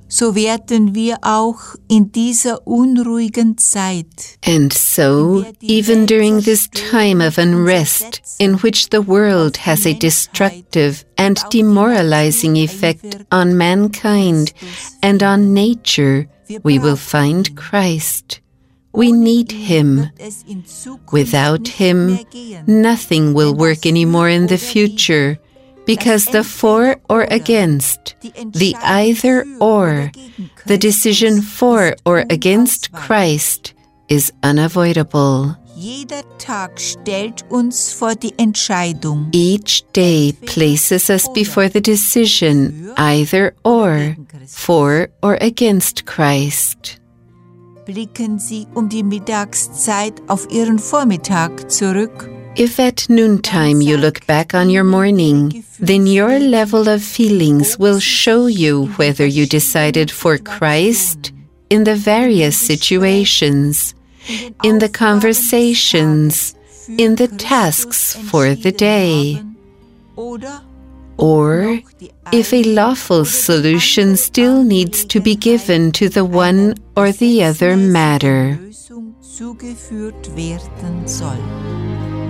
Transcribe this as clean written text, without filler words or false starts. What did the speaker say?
so werden wir auch in dieser unruhigen Zeit, And so, even during this time of unrest, in which the world has a destructive and demoralizing effect on mankind and on nature, we will find Christ. We need Him. Without Him, nothing will work anymore in the future, because the for or against, the either or, the decision for or against Christ is unavoidable. Jeder Tag stellt uns vor die Entscheidung. Each day places us before the decision, either or, for or against Christ. Blicken Sie die Mittagszeit auf Ihren Vormittag zurück. If at noontime you look back on your morning, then your level of feelings will show you whether you decided for Christ in the various situations, in the conversations, in the tasks for the day, or if a lawful solution still needs to be given to the one or the other matter. Zugeführt werden soll.